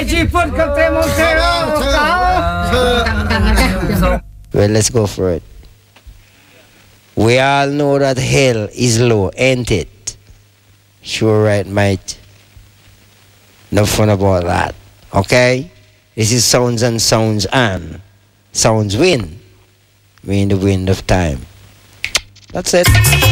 Well, let's go for it. We all know that hell is low, ain't it? Sure right, mate. No fun about that. Okay? This is Sounds and Sounds and Sounds win. We in the wind of time. That's it.